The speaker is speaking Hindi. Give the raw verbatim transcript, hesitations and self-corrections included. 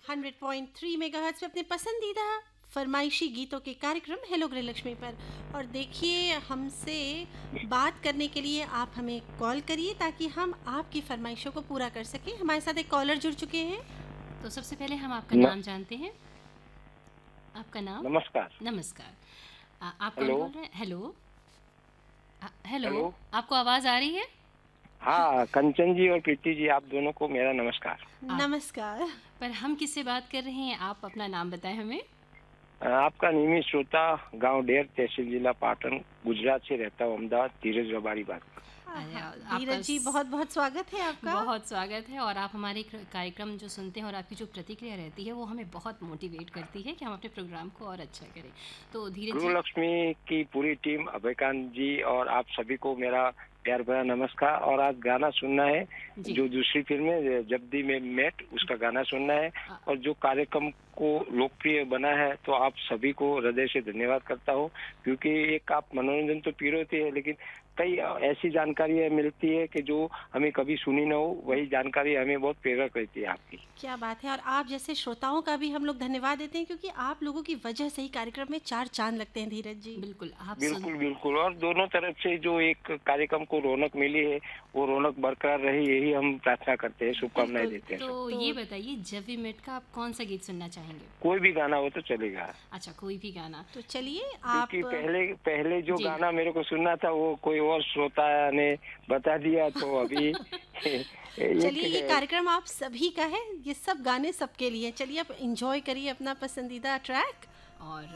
हंड्रेड पॉइंट थ्री मेगाहर्ट्ज़ पे अपने पसंदीदा फरमाइशी गीतों के कार्यक्रम हेलो गृहलक्ष्मी पर। और देखिए, हमसे बात करने के लिए आप हमें कॉल करिए ताकि हम आपकी फरमाइशों को पूरा कर सकें। हमारे साथ एक कॉलर जुड़ चुके हैं। तो सबसे पहले हम आपका न, नाम जानते हैं। आपका नाम? नमस्कार। नमस्कार। आ, आप कौन हेलो। बोल रहे हैं? हेलो। आ, हेलो। हेलो। आपको आवाज़ आ रही है? हाँ, कंचन जी और प्रीति जी, आप दोनों को मेरा नमस्कार। आप नमस्कार। पर हम किससे बात कर रहे हैं? आप अपना नाम बताएं हमें। आपका नियमित श्रोता, गांव डेर, तहसील जिला पाटन, गुजरात से रहता हूँ, अहमदाबाद, धीरज रबारी बात। अरे, आहा, आपका धीरज जी, स- बहुत बहुत स्वागत है आपका। बहुत स्वागत है। और आप हमारे क्र- कार्यक्रम जो सुनते हैं और आपकी जो प्रतिक्रिया रहती है वो हमें बहुत मोटिवेट करती है कि हम अपने प्रोग्राम को और अच्छा करें। तो धीरज जी। गृहलक्ष्मी की पूरी टीम, अभयकांत जी और आप सभी को मेरा प्यार भरा नमस्कार। और आज गाना सुनना है, जी। जो दूसरी फिल्म है जब दी मैं मेट, उसका गाना सुनना है। आ, और जो कार्यक्रम को लोकप्रिय बना है, तो आप सभी को हृदय से धन्यवाद करता हूँ, क्योंकि एक आप मनोरंजन तो पीरोते हैं, लेकिन कई ऐसी जानकारियां मिलती है कि जो हमें कभी सुनी ना हो, वही जानकारी हमें बहुत प्रेरक रहती है आपकी। क्या बात है। और आप जैसे श्रोताओं का भी हम लोग धन्यवाद देते हैं, क्योंकि आप लोगों की वजह से ही कार्यक्रम में चार चांद लगते हैं धीरज जी। बिल्कुल आप सुन बिल्कुल बिल्कुल। और दोनों तरफ से जो एक कार्यक्रम को रौनक मिली है, वो रौनक बरकरार रही, यही हम प्रार्थना करते हैं, शुभकामनाएं बिल्कुल। देते हैं तो सब। तो ये बताइए, जब वी मेट का आप कौन सा गीत सुनना चाहेंगे? कोई भी गाना हो तो चलेगा, अच्छा, कोई भी गाना। तो चलिए आप। क्योंकि पहले पहले जो जी। गाना मेरे को सुनना था वो कोई और श्रोता ने बता दिया, तो अभी चलिए, ये एक कार्यक्रम आप सभी का है, ये सब गाने सबके लिए। चलिए आप एंजॉय करिए अपना पसंदीदा ट्रैक। और